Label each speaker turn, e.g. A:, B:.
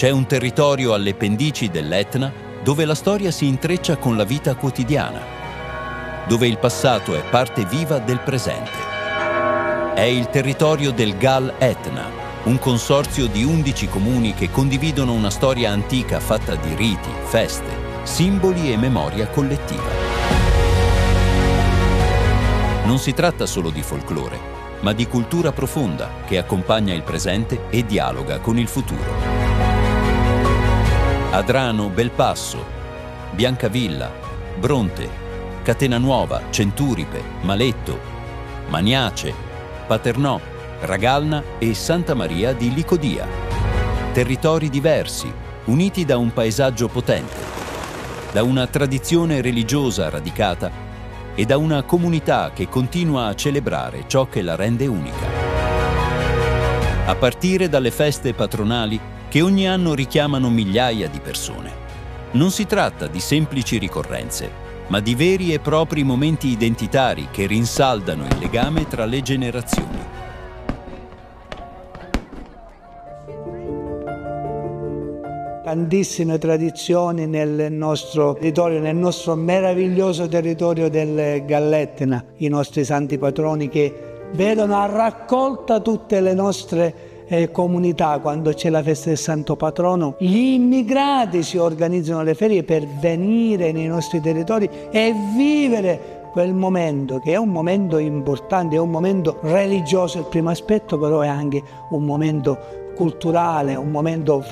A: C'è un territorio alle pendici dell'Etna dove la storia si intreccia con la vita quotidiana, dove il passato è parte viva del presente. È il territorio del Gal Etna, un consorzio di 11 comuni che condividono una storia antica fatta di riti, feste, simboli e memoria collettiva. Non si tratta solo di folklore, ma di cultura profonda che accompagna il presente e dialoga con il futuro. Adrano, Belpasso, Biancavilla, Bronte, Catenanuova, Centuripe, Maletto, Maniace, Paternò, Ragalna e Santa Maria di Licodia. Territori diversi, uniti da un paesaggio potente, da una tradizione religiosa radicata e da una comunità che continua a celebrare ciò che la rende unica. A partire dalle feste patronali che ogni anno richiamano migliaia di persone. Non si tratta di semplici ricorrenze, ma di veri e propri momenti identitari che rinsaldano il legame tra le generazioni.
B: Tantissime tradizioni nel nostro territorio, nel nostro meraviglioso territorio del Galletna, i nostri santi patroni che vedono a raccolta tutte le nostre comunità. Quando c'è la festa del Santo Patrono, gli immigrati si organizzano le ferie per venire nei nostri territori e vivere quel momento, che è un momento importante, è un momento religioso il primo aspetto, però è anche un momento culturale, un momento